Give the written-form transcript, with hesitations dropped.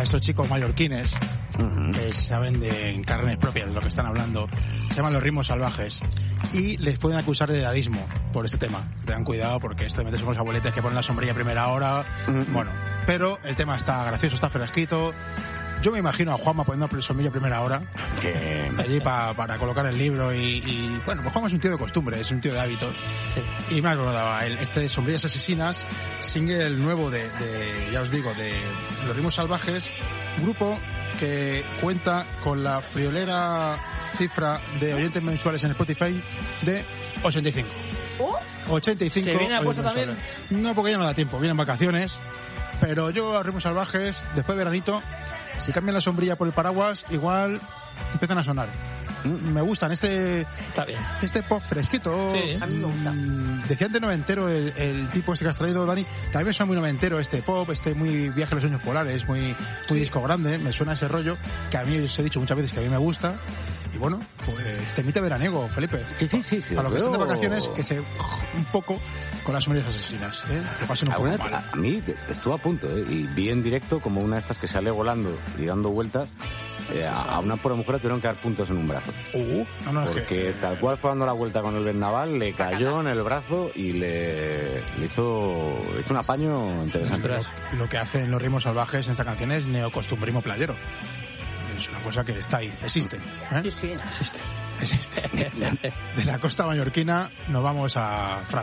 estos chicos mallorquines que saben en carnes propias de lo que están hablando. Se llaman Los Ritmos Salvajes y les pueden acusar de edadismo por este tema. Tengan cuidado porque esto de meterse con los abueletes que ponen la sombrilla a primera hora. Bueno, pero el tema está gracioso, está fresquito. Yo me imagino a Juanma poniendo el sombrilla a primera hora allí para colocar el libro y bueno, pues Juanma es un tío de costumbre, es un tío de hábitos. Y me acordaba, este Sombrillas Asesinas, single nuevo de ya os digo, de Los Ritmos Salvajes, grupo que cuenta con la friolera cifra de oyentes mensuales en Spotify de 85. 85. ¿Se viene a puesto también? No, porque ya no da tiempo, vienen vacaciones. Pero yo a Ritmos Salvajes, después de veranito, si cambian la sombrilla por el paraguas, igual empiezan a sonar. Me gustan Está bien. este pop fresquito. Sí, a mí me gusta. Decía antes noventero el tipo este que has traído, Dani. También me suena muy noventero este pop, muy viaje a los sueños polares, muy disco grande. Me suena ese rollo que a mí os he dicho muchas veces que a mí me gusta. Y bueno, pues temita veraniego, Felipe. Sí. Para los que están de vacaciones, que se un poco con las sombrillas asesinas, que pasen un poco mal. A mí estuvo a punto, y vi en directo como una de estas que sale volando y dando vueltas. A una pobre mujer le tuvieron que dar puntos en un brazo. Porque tal cual fue dando la vuelta con el vendaval, le cayó en el brazo y le hizo un apaño interesante. Lo que hacen Los Ritmos Salvajes en esta canción es neocostumbrismo playero. Es una cosa que está ahí, existe. Sí, existe. De la costa mallorquina nos vamos a Francia.